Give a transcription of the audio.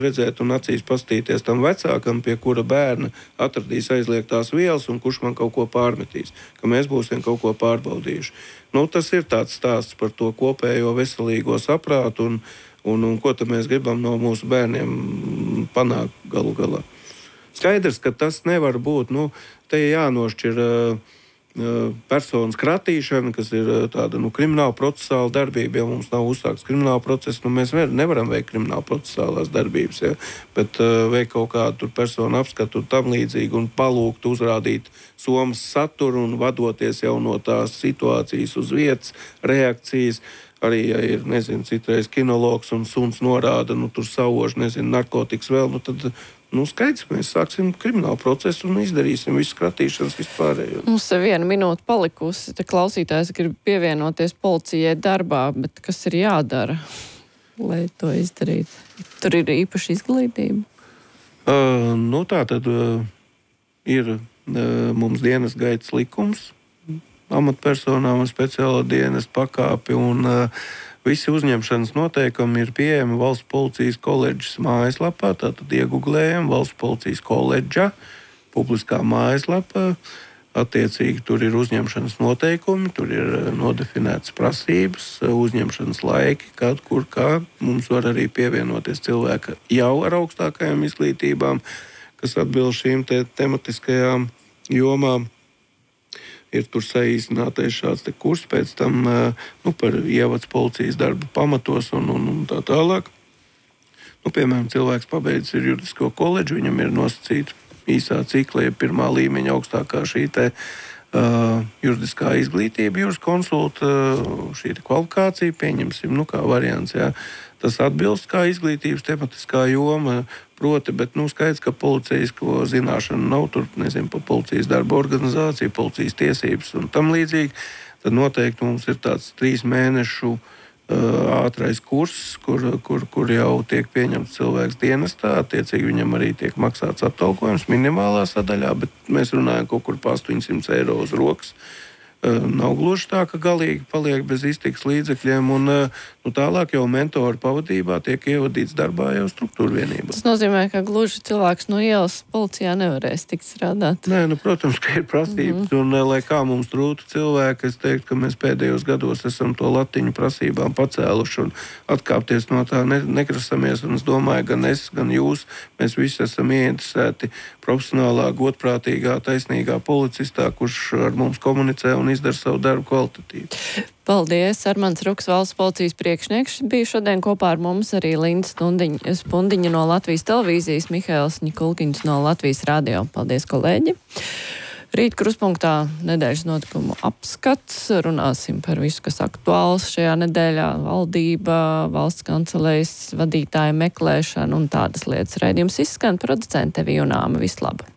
redzēt un acīs pastīties tam vecākam, pie kura bērna atradīs aizliegtās vielas un kurš man kaut ko pārmetīs, ka mēs būsim kaut ko pārbaudījuši. Tas ir tāds stāsts par to kopējo veselīgo saprātu un ko tad mēs gribam no mūsu bērniem panākt galu galā. Skaidrs, ka tas nevar būt, te jānošķir personas kratīšana, kas ir tāda krimināla procesāla darbība. Ja mums nav uzsākts krimināla process, mēs nevaram veikt krimināla procesālās darbības, ja? Bet veikt kaut kādu personu apskatu un tam līdzīgi un palūgt uzrādīt somas saturu un vadoties jau no tās situācijas uz vietas, reakcijas. Arī, ja ir, citreiz kinologs un suns norāda, tur sauž, narkotikas vēl, tad skaidrs, mēs sāksim kriminālu procesu un izdarīsim visu kratīšanas vispārējo. Mums ir 1 minūte palikusi. Te klausītājs grib pievienoties policijai darbā, bet kas ir jādara, lai to izdarītu? Tur ir īpaša izglītība? Tā tad ir mums dienas gaitas likums, amatpersonām ar speciālo dienas pakāpi un visi uzņemšanas noteikumi ir pieejami Valsts policijas koledžas mājaslapā. Tātad iegūglējam Valsts policijas koledža, publiskā mājaslapā. Attiecīgi tur ir uzņemšanas noteikumi, tur ir nodefinētas prasības, uzņemšanas laiki, kad, kur, kā. Mums var arī pievienoties cilvēki jau ar augstākajām izglītībām, kas atbilst šīm tematiskajām jomām. Ir tur saīsinātais šāds kurs, pēc tam par ievads policijas darbu pamatos un tā tālāk. Piemēram, cilvēks pabeidzis ir juridisko koledžu, viņam ir nosacīta īsā cikla, ja 1. līmeņa augstākā šī juridiskā izglītība, juriskonsulta, šī kvalifikācija, pieņemsim, kā variants, jā. Tas atbilst kā izglītības tematiskā joma, proti, bet skaidrs, ka policijasko zināšanu nav tur, pa policijas darba organizāciju, policijas tiesības un tam līdzīgi. Tad noteikti mums ir tāds 3 mēnešu ātrais kurs, kur jau tiek pieņemts cilvēks dienestā. Attiecīgi viņam arī tiek maksāts atalgojums minimālā sadaļā, bet mēs runājam kaut kur pa 800 eiro uz rokas. Nav gluži tā, ka galīgi paliek bez iztikas līdzekļiem, un tālāk jau mentoru pavadībā tiek ievadīts darbā jau struktūra vienībā. Tas nozīmē, ka gluži cilvēks no ielas policijā nevarēs tikt strādāt. Nē, protams, ka ir prasības, un lai kā mums trūktu cilvēki, es teiktu, ka mēs pēdējos gados esam to latiņu prasībām pacēluši un atkāpties no tā negrasamies, un es domāju, gan es, gan jūs, mēs visi esam ieinteresēti profesionālā, godprātīgā, taisnīgā policistā, kurš ar mums komunicē un izdara savu darbu kvalitatīvi. Paldies! Armands Ruks, Valsts policijas priekšnieks, bija šodien kopā ar mums, arī Linda Spundiņa no Latvijas televīzijas, Mihails Ņikulkiņš no Latvijas radio. Paldies, kolēģi! Rīt kruspunktā nedēļas notikumu apskats. Runāsim par visu, kas aktuāls šajā nedēļā. Valdība, valsts kancelējas vadītāja meklēšana un tādas lietas. Raidījums izskan, producente Vijunāma. Vislaba!